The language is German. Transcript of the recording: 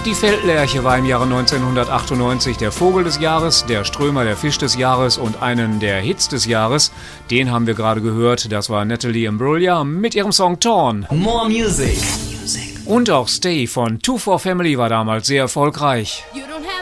Die Feldlerche war im Jahre 1998 der Vogel des Jahres, der Strömer der Fisch des Jahres und einen der Hits des Jahres. Den haben wir gerade gehört, das war Natalie Imbruglia mit ihrem Song Torn. More Music. Und auch Stay von 2 4 Family war damals sehr erfolgreich. You don't have